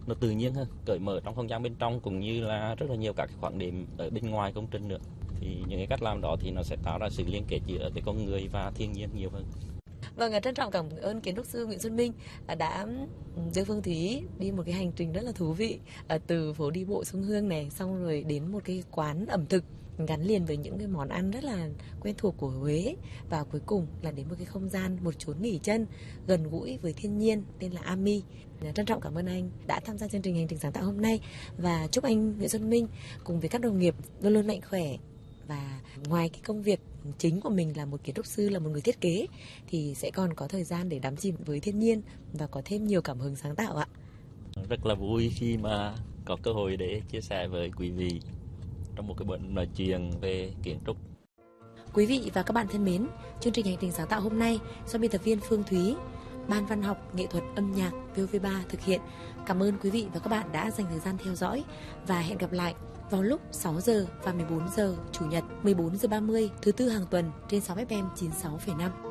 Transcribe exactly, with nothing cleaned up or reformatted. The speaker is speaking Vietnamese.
nó tự nhiên hơn, cởi mở trong không gian bên trong, cũng như là rất là nhiều các khoảng điểm ở bên ngoài công trình nữa. Thì những cái cách làm đó thì nó sẽ tạo ra sự liên kết giữa cái con người và thiên nhiên nhiều hơn. Vâng, trân trọng cảm ơn kiến trúc sư Nguyễn Xuân Minh đã đưa Phương Thúy đi một cái hành trình rất là thú vị, từ phố đi bộ Xuân Hương này, xong rồi đến một cái quán ẩm thực gắn liền với những cái món ăn rất là quen thuộc của Huế, và cuối cùng là đến một cái không gian, một chốn nghỉ chân gần gũi với thiên nhiên tên là Ami. Trân trọng cảm ơn anh đã tham gia chương trình Hành trình sáng tạo hôm nay, và chúc anh Nguyễn Xuân Minh cùng với các đồng nghiệp luôn luôn mạnh khỏe. Và ngoài cái công việc chính của mình là một kiến trúc sư, là một người thiết kế, thì sẽ còn có thời gian để đắm chìm với thiên nhiên và có thêm nhiều cảm hứng sáng tạo ạ. Rất là vui khi mà có cơ hội để chia sẻ với quý vị trong một cái buổi nói chuyện về kiến trúc. Quý vị và các bạn thân mến, chương trình Hành trình sáng tạo hôm nay do biên tập viên Phương Thúy, Ban Văn học Nghệ thuật âm nhạc vê o vê ba thực hiện. Cảm ơn quý vị và các bạn đã dành thời gian theo dõi, và hẹn gặp lại vào lúc sáu giờ và mười bốn giờ Chủ nhật, mười bốn giờ ba mươi thứ tư hàng tuần trên sóng ép em chín mươi sáu phẩy năm.